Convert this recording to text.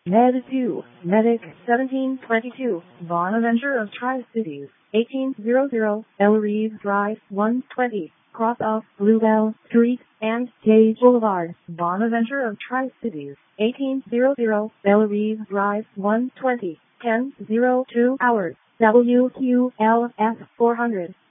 Med 2, Medic 1722, Bonaventure of Tri-Cities, 1800, El Reeve Drive, 120, cross of Bluebell Street and Gage Boulevard, Bonaventure of Tri-Cities, 1800, El Reeve Drive, 120, 10:02 hours, WQLS 400.